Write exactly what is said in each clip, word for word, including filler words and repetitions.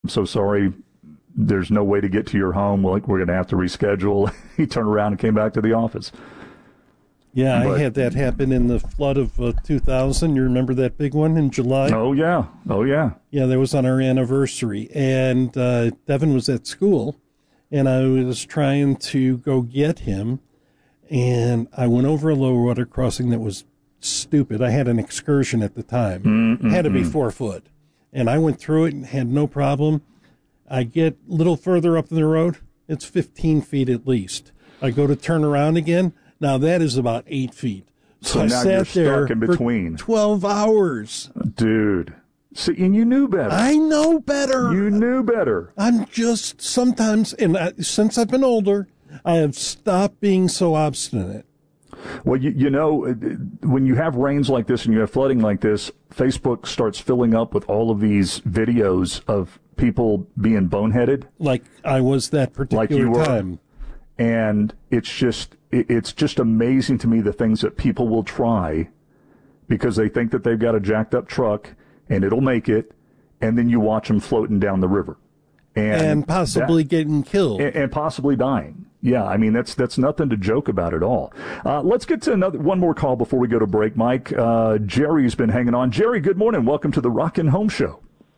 I'm so sorry. There's no way to get to your home. We're, we're going to have to reschedule. He turned around and came back to the office. Yeah, but, I had that happen in the flood of uh, two thousand. You remember that big one in July? Oh, yeah. Oh, yeah. Yeah, that was on our anniversary. And uh, Devin was at school, and I was trying to go get him. And I went over a lower water crossing that was stupid. I had an excursion at the time. Mm-mm-mm. It had to be four foot. And I went through it and had no problem. I get a little further up the road. It's fifteen feet at least. I go to turn around again. Now that is about eight feet. So, so I now sat you're there stuck in between. for twelve hours. Dude. See, and you knew better. I know better. You knew better. I'm just sometimes, and I, since I've been older, I have stopped being so obstinate. Well, you, you know, when you have rains like this and you have flooding like this, Facebook starts filling up with all of these videos of people being boneheaded. Like I was that particular like you were. time. And it's just, it's just amazing to me the things that people will try because they think that they've got a jacked up truck and it'll make it. And then you watch them floating down the river. And, and possibly that, getting killed. And, and possibly dying. Yeah, I mean, that's that's nothing to joke about at all. Uh, let's get to another one more call before we go to break, Mike. Uh, Jerry's been hanging on. Jerry, good morning. Welcome to the Rockin' Home Show.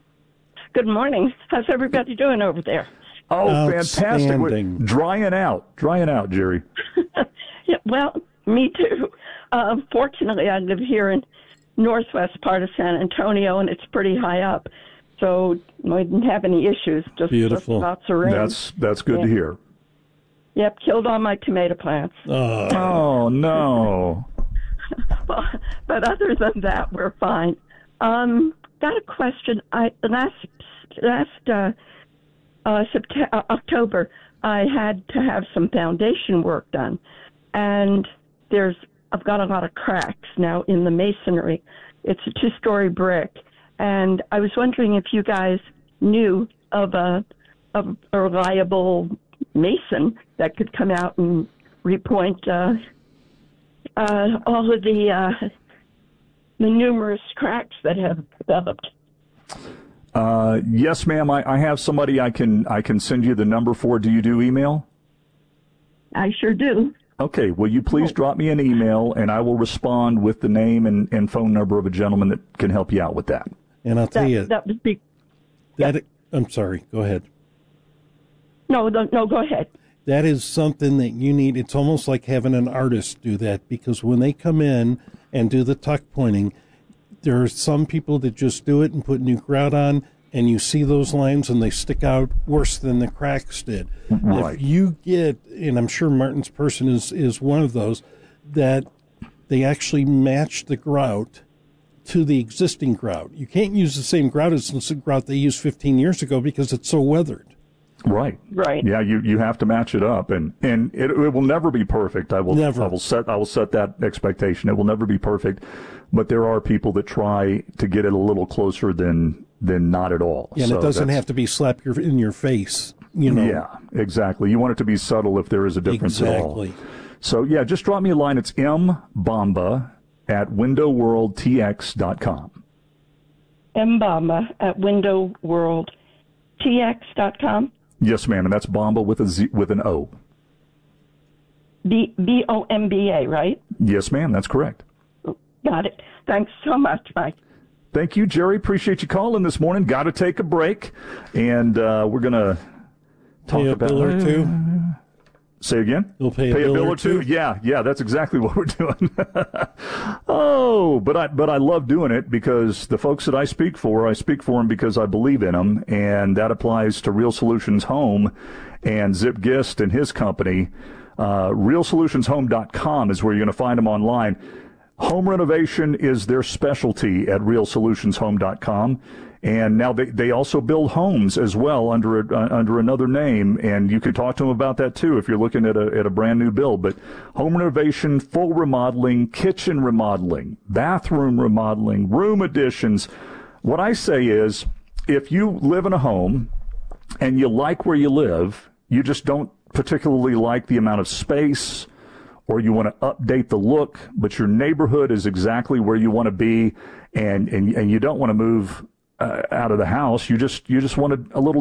Good morning. How's everybody doing over there? Oh, fantastic. We're drying out. Drying out, Jerry. Yeah, well, me too. Uh, fortunately, I live here in northwest part of San Antonio, and it's pretty high up. So I didn't have any issues. Just, Beautiful. just lots of rain. That's, that's good yeah. to hear. Yep, killed all my tomato plants. Oh, oh no. But, but other than that, we're fine. Um, got a question. I last last uh, uh, September, uh, October, I had to have some foundation work done, and there's I've got a lot of cracks now in the masonry. It's a two-story brick, and I was wondering if you guys knew of a of a reliable mason that could come out and repoint uh, uh, all of the uh, the numerous cracks that have developed. Uh, yes, ma'am. I, I have somebody I can I can send you the number for. Do you do email? I sure do. Okay. Will you please drop me an email, and I will respond with the name and, and phone number of a gentleman that can help you out with that. And I'll tell that, you that would be. that. Yeah. I'm sorry. Go ahead. No, no, no, go ahead. That is something that you need. It's almost like having an artist do that, because when they come in and do the tuck pointing, there are some people that just do it and put new grout on, and you see those lines and they stick out worse than the cracks did. Right. If you get, and I'm sure Martin's person is, is one of those, that they actually match the grout to the existing grout. You can't use the same grout as the grout they used fifteen years ago because it's so weathered. Right. Right. Yeah, you, you have to match it up, and, and it, it will never be perfect. I will Never. I will set I will set that expectation. It will never be perfect, but there are people that try to get it a little closer than than not at all. Yeah, and So it doesn't that's- have to be slap your in your face. You know. Yeah, exactly. You want it to be subtle if there is a difference Exactly. at all. So yeah, just drop me a line. It's mbamba at window world t x dot com. Mbamba at window world t x dot com. Yes, ma'am, and that's Bomba with a Z, with an O. B B O M B A, right? Yes, ma'am, that's correct. Got it. Thanks so much, Mike. Thank you, Jerry. Appreciate you calling this morning. Got to take a break, and uh, we're going to talk Pay a about... bill or two. Say again? You'll pay a bill or two? Yeah, yeah, that's exactly what we're doing. oh, but I but I love doing it because the folks that I speak for, I speak for them because I believe in them, and that applies to Real Solutions Home and Zip Gist and his company. Uh, real solutions home dot com is where you're going to find them online. Home renovation is their specialty at real solutions home dot com. And now they, they also build homes as well under a, uh, under another name, and you can talk to them about that too if you're looking at a at a brand new build. But home renovation, full remodeling, kitchen remodeling, bathroom remodeling, room additions. What I say is, if you live in a home and you like where you live, you just don't particularly like the amount of space, or you want to update the look, but your neighborhood is exactly where you want to be, and and, and you don't want to move Uh, out of the house, you just you just want a, a little